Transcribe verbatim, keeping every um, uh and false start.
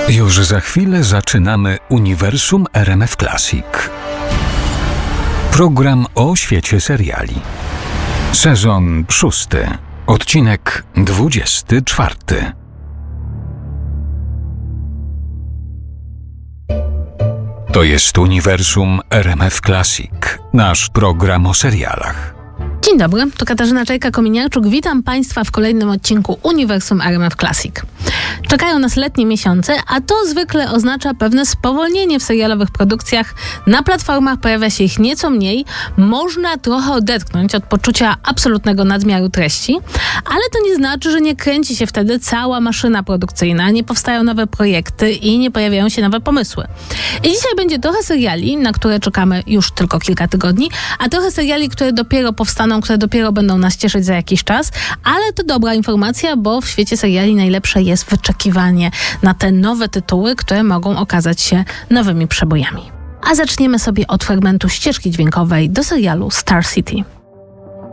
Już za chwilę zaczynamy Uniwersum R M F Classic. Program o świecie seriali. Sezon szósty. Odcinek dwudziesty czwarty. To jest Uniwersum R M F Classic. Nasz program o serialach. Dzień dobry, to Katarzyna Czajka-Kominiarczuk. Witam Państwa w kolejnym odcinku Uniwersum R M F Classic. Czekają nas letnie miesiące, a to zwykle oznacza pewne spowolnienie w serialowych produkcjach. Na platformach pojawia się ich nieco mniej. Można trochę odetchnąć od poczucia absolutnego nadmiaru treści, ale to nie znaczy, że nie kręci się wtedy cała maszyna produkcyjna, nie powstają nowe projekty i nie pojawiają się nowe pomysły. I dzisiaj będzie trochę seriali, na które czekamy już tylko kilka tygodni, a trochę seriali, które dopiero powstaną, które dopiero będą nas cieszyć za jakiś czas, ale to dobra informacja, bo w świecie seriali najlepsze jest wyczekiwanie na te nowe tytuły, które mogą okazać się nowymi przebojami. A zaczniemy sobie od fragmentu ścieżki dźwiękowej do serialu Star City.